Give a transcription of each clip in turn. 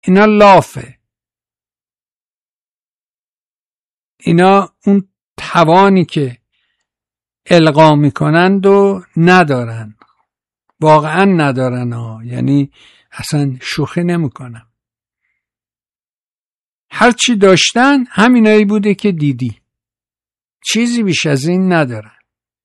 اینا لافه. اینا اون توانی که القا میکنند و ندارن، واقعا ندارن ها، یعنی اصلا شوخی نمیکنم. هر چی داشتن همینایی بوده که دیدی، چیزی بیش از این ندارن.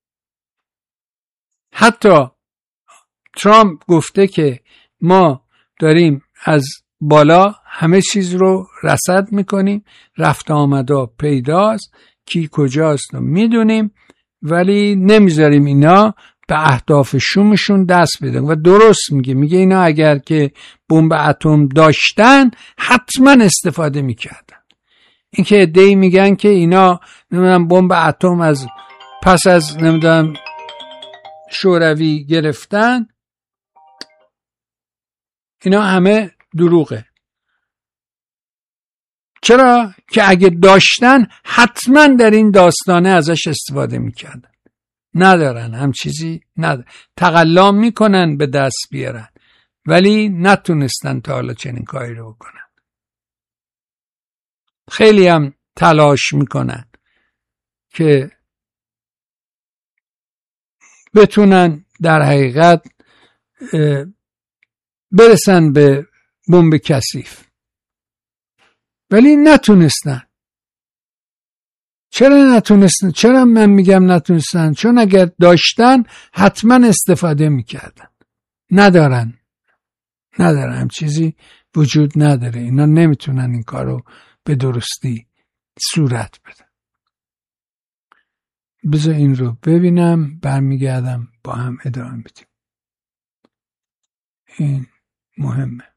حتی ترامپ گفته که ما داریم از بالا همه چیز رو رصد میکنیم، رفت آمدا پیداست، کی کجاست رو میدونیم، ولی نمیذاریم اینا به اهداف شومشون دست بدن. و درست میگه اینا اگر که بمب اتم داشتن حتما استفاده میکردن. این که عده‌ای میگن که اینا نمیدونم بمب اتم از پس از نمیدونم شوروی گرفتن، اینا همه دروغه. چرا؟ که اگه داشتن حتما در این داستانه ازش استفاده میکردن. ندارن، هم چیزی ندارن، تقلا میکنن به دست بیارن، ولی نتونستن تا حالا چنین کاری رو بکنن. خیلی هم تلاش میکنن که بتونن در حقیقت برسن به بمب کثیف، ولی نتونستن. چرا نتونستن؟ چرا من میگم نتونستن؟ چون اگر داشتن حتما استفاده میکردن. ندارن، هم چیزی وجود نداره. اینا نمیتونن این کارو به درستی صورت بدن. بذار این رو ببینم، برمیگردم با هم ادامه بدیم. این مهمه.